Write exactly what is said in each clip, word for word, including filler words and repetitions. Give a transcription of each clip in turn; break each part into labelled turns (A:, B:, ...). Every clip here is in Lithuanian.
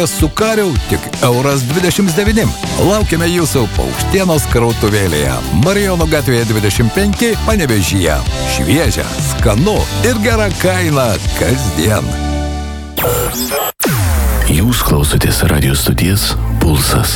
A: Su kariu tik euras dvidešimt devyni. Laukiame jūsų Paukštienos krautuvėlėje. Marijonų gatvėje dvidešimt penki, Panevėžyje. Šviežia, skanu ir gera kaina kasdien.
B: Jūs klausotės radio stoties Pulsas.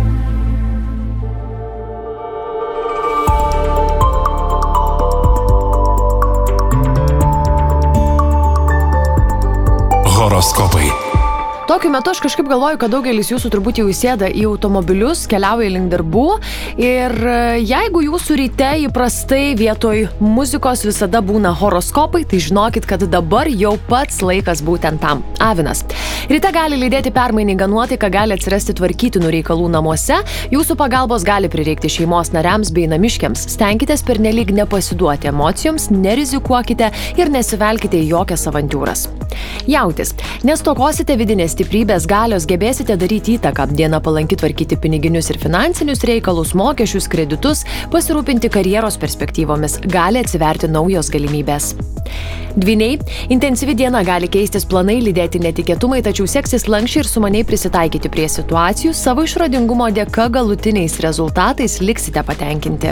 B: Horoskopai.
C: Tokiu metu aš kažkaip galvoju, kad daugelis jūsų turbūt jau įsėda į automobilius, keliauja link darbų ir jeigu jūsų ryte įprastai vietoj muzikos visada būna horoskopai, tai žinokit, kad dabar jau pats laikas būtent tam. Avinas. Ryte gali lydėti permainingą nuotaiką, gali atsirasti tvarkytinų reikalų namuose, jūsų pagalbos gali prireikti šeimos nariams bei namiškiams. Stenkitės pernelyg nepasiduoti emocijoms, nerizikuokite ir nesivelkite į jokias avantiūras. Jautis. Nestokosite vidinės stiprybės, galios, gebėsite daryti įtaką. Diena palanki tvarkyti piniginius ir finansinius reikalus, mokesčius, kreditus, pasirūpinti karjeros perspektyvomis. Gali atsiverti naujos galimybės. Dvyniai. Intensyvi diena gali keistis planai, lydėti netikėtumai, tačiau seksis lankščiai ir sumaniai prisitaikyti prie situacijų. Savo išradingumo dėka galutiniais rezultatais liksite patenkinti.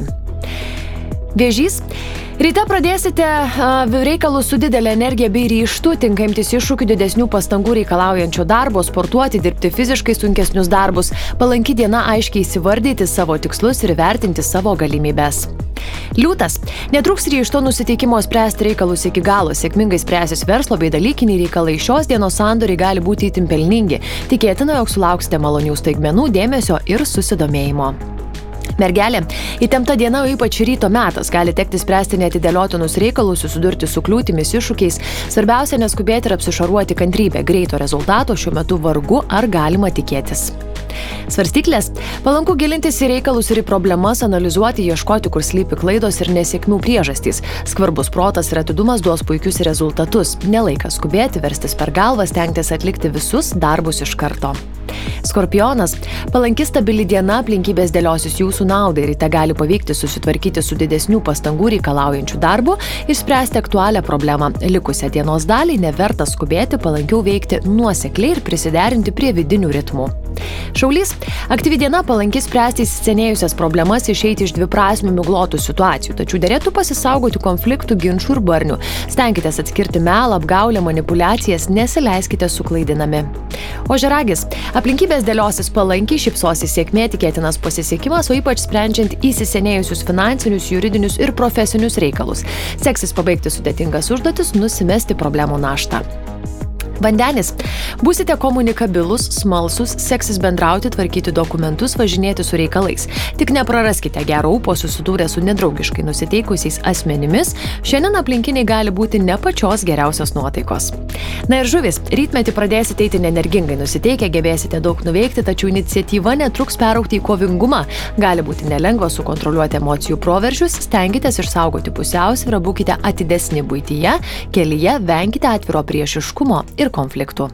C: Vėžys. Ryte pradėsite uh, reikalus su didelė energija bei ryžtu, tinka imtis iššūkių didesnių pastangų reikalaujančio darbo, sportuoti, dirbti fiziškai sunkesnius darbus. Palanki diena aiškiai įsivardyti savo tikslus ir vertinti savo galimybes. Liūtas. Netruks ryžto nusiteikimo spręsti reikalus iki galo, sėkmingai spręsis verslo bei dalykiniai reikalai. Šios dienos sandoriai gali būti itin pelningi. Tikėtina, jog sulauksite malonių staigmenų, dėmesio ir susidomėjimo. Mergelė. Įtempta diena, ypač ryto metas, gali tekti spręsti neatidėliotinus reikalus, susidurti su kliūtimis, iššūkiais. Svarbiausia neskubėti ir apsišaruoti kantrybę. Greito rezultato šiuo metu vargu ar galima tikėtis. Svarstyklės. Palanku gilintis į reikalus ir į problemas, analizuoti, ieškoti, kur slypi klaidos ir nesėkmių priežastys. Skvarbus protas ir atidumas duos puikius rezultatus. Nelaikas skubėti, verstis per galvą, stengtis atlikti visus darbus iš karto. Skorpionas. Palanki stabili diena, aplinkybės dėliosis jūsų naudai. Ryte gali pavykti susitvarkyti su didesnių pastangų reikalaujančių darbų ir spręsti aktualią problemą. Likusią dienos dalį neverta skubėti, palankiau veikti nuosekliai ir prisiderinti prie vidinių ritmų. Šaulys. Aktyvi diena, palanki spręsti įsisenėjusias problemas, išeiti iš dviprasmių miglotų situacijų, tačiau derėtų pasisaugoti konfliktų, ginčų ir barnių. Stenkitės atskirti melą, apgaulę, manipulacijas, nesileiskite suklaidinami. Ožiaragis. Aplinkybės dėliosis palankiai, šypsosis sėkmė, tikėtinas pasisekimas, o ypač sprendžiant įsisenėjusius finansinius, juridinius ir profesinius reikalus. Seksis pabaigti sudėtingas užduotis, nusimesti problemų naštą. Vandenis. Būsite komunikabilus, smalsus, seksis bendrauti, tvarkyti dokumentus, važinėti su reikalais. Tik nepraraskite gero ūpo susidūrę su nedraugiškai nusiteikusiais asmenimis. Šiandien aplinkiniai gali būti ne pačios geriausios nuotaikos. Na ir žuvis. Rytmetį pradėsite eiti energingai nusiteikę, gebėsite daug nuveikti, tačiau iniciatyva netruks peraugti į kovingumą. Gali būti nelengva sukontroliuoti emocijų proveržius, stenkitės išsaugoti pusiausvyrą, būkite atidesni buityje, kelyje, venkite atviro priešiškumo ir konfliktų.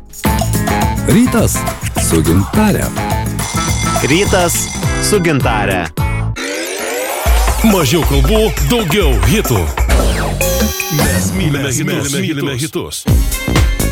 A: Rytas su Gintare.
D: Rytas su Gintare.
B: Mažiau kalbų, daugiau hitų. Mes mylime hitus. Mes mylime hitus.